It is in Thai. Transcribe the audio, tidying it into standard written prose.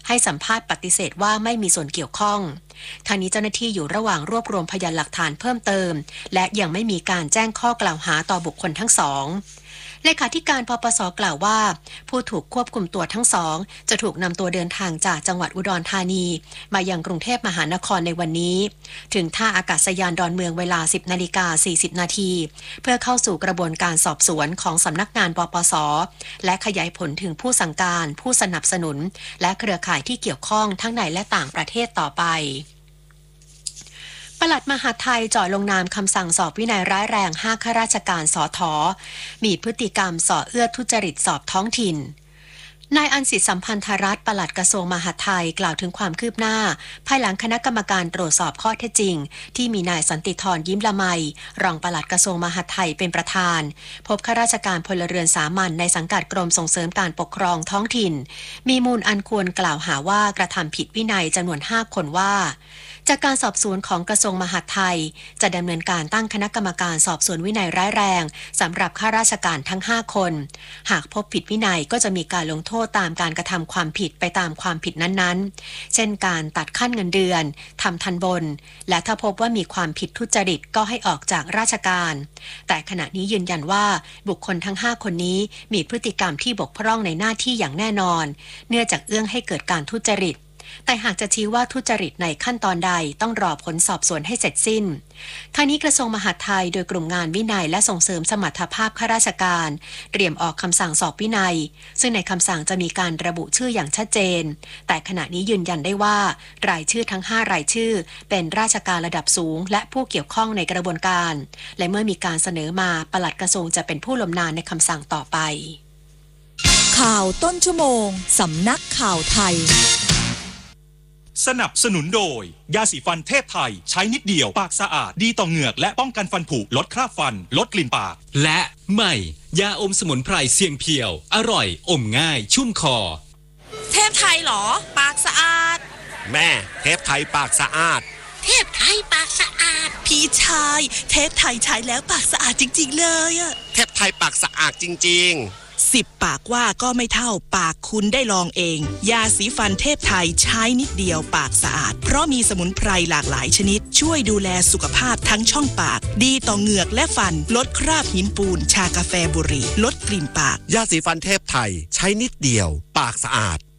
ให้สัมภาษณ์ปฏิเสธว่าไม่มีส่วนเกี่ยวข้องทางนี้เจ้าหน้าที่อยู่ระหว่างรวบรวมพยานหลักฐานเพิ่มเติมและยังไม่มีการแจ้งข้อกล่าวหาต่อบุคคลทั้งสองเลขาธิการปปส.กล่าวว่าผู้ถูกควบคุมตัวทั้งสองจะถูกนำตัวเดินทางจากจังหวัดอุดรธานีมายังกรุงเทพมหานครในวันนี้ถึงท่าอากาศยานดอนเมืองเวลา 10:40 น.เพื่อเข้าสู่กระบวนการสอบสวนของสำนักงานปปส.และขยายผลถึงผู้สั่งการผู้สนับสนุนและเครือข่ายที่เกี่ยวข้องทั้งในและต่างประเทศต่อไปปลัดมหาดไทยจ่อลงนามคำสั่งสอบวินัยร้ายแรง5ข้าราชการสท.มีพฤติกรรมส่อเอื้อทุจริตสอบท้องถิ่นนายอันสิทธิสัมพันธรัตน์ปลัดกระทรวงมหาดไทยกล่าวถึงความคืบหน้าภายหลังคณะกรรมการตรวจสอบข้อเท็จจริงที่มีนายสันติธรยิ้มละไมรองปลัดกระทรวงมหาดไทยเป็นประธานพบข้าราชการพลเรือนสามัญในสังกัดกรมส่งเสริมการปกครองท้องถิ่นมีมูลอันควรกล่าวหาว่ากระทำผิดวินัยจำนวน5 คนว่าจากการสอบสวนของกระทรวงมหาดไทยจะดำเนินการตั้งคณะกรรมการสอบสวนวินัยร้ายแรงสำหรับข้าราชการทั้ง5 คนหากพบผิดวินัยก็จะมีการลงโทษตามการกระทำความผิดไปตามความผิดนั้นๆเช่นการตัดขั้นเงินเดือนทำทันบนและถ้าพบว่ามีความผิดทุจริตก็ให้ออกจากราชการแต่ขณะนี้ยืนยันว่าบุคคลทั้ง5 คนนี้มีพฤติกรรมที่บกพร่องในหน้าที่อย่างแน่นอนเนื่องจากเอื้อให้เกิดการทุจริตแต่หากจะชี้ว่าทุจริตในขั้นตอนใดต้องรอผลสอบสวนให้เสร็จสิ้นทางนี้กระทรวงมหาดไทยโดยกลุ่มงานวินัยและส่งเสริมสมรรถภาพข้าราชการเตรียมออกคำสั่งสอบวินัยซึ่งในคำสั่งจะมีการระบุชื่ออย่างชัดเจนแต่ขณะนี้ยืนยันได้ว่ารายชื่อทั้ง5 รายชื่อเป็นราชการระดับสูงและผู้เกี่ยวข้องในกระบวนการและเมื่อมีการเสนอมาปลัดกระทรวงจะเป็นผู้ลงนามในคำสั่งต่อไปข่าวต้นชั่วโมงสำนักข่าวไทยสนับสนุนโดยยาสีฟันเทพไทยใช้นิดเดียวปากสะอาดดีต่อเหงือกและป้องกันฟันผุลดคราบฟันลดกลิ่นปากและใหม่ยาอมสมุนไพรเสียงเพียวอร่อยอมง่ายชุ่มคอเทพไทยหรอปากสะอาดแม่เทพไทยปากสะอาดเทพไทยปากสะอาดพี่ชายเทพไทยใช้แล้วปากสะอาดจริงๆเลยอะเทพไทยปากสะอาดจริงๆ 10 ปากว่าก็ไม่เท่าปากคุณได้ลองเองยาสีฟันเทพไทยใช้นิดเดียวปากสะอาดเพราะมีสมุนไพรหลากหลายชนิดช่วยดูแลสุขภาพทั้งช่องปากดีต่อเหงือกและฟันลดคราบหินปูนชากาแฟบุหรี่ลดกลิ่นปากยาสีฟันเทพไทยใช้นิดเดียวปากสะอาด